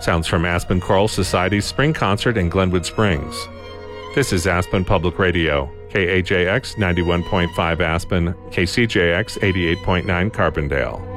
Sounds from Aspen Choral Society's spring concert in Glenwood Springs. This is Aspen Public Radio, KAJX 91.5 Aspen, KCJX 88.9 Carbondale.